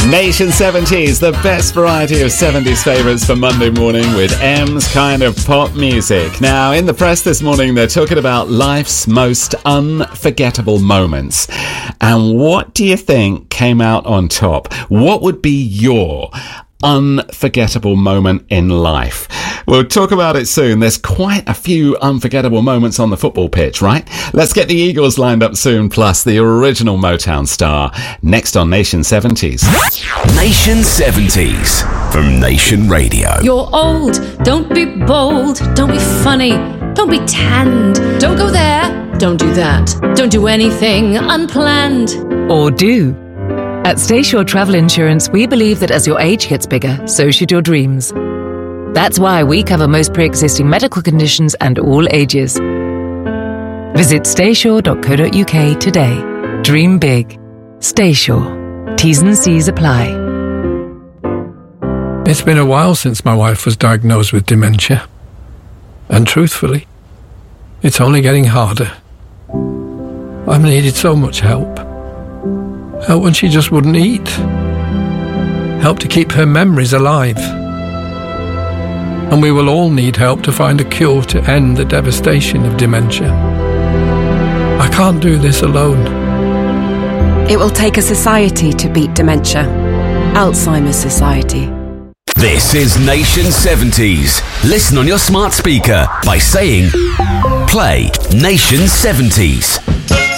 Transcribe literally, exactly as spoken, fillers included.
Nation seventies, the best variety of seventies favourites for Monday morning with M's kind of pop music. Now, in the press this morning, they're talking about life's most unforgettable moments. And what do you think came out on top? What would be your unforgettable moment in life? We'll talk about it soon. There's quite a few unforgettable moments on the football pitch, right? Let's get the Eagles lined up soon, plus the original Motown star, next on Nation seventies. Nation seventies from Nation Radio. You're old, don't be bold, don't be funny, don't be tanned, don't go there, don't do that, don't do anything unplanned. Or do. At Stayshore Travel Insurance, we believe that as your age gets bigger, so should your dreams. That's why we cover most pre-existing medical conditions and all ages. Visit stayshore dot co dot uk today. Dream big. Stayshore. T's and C's apply. It's been a while since my wife was diagnosed with dementia. And truthfully, it's only getting harder. I've needed so much help. Help when she just wouldn't eat. Help to keep her memories alive. And we will all need help to find a cure to end the devastation of dementia. I can't do this alone. It will take a society to beat dementia. Alzheimer's Society. This is Nation seventies. Listen on your smart speaker by saying, play Nation seventies.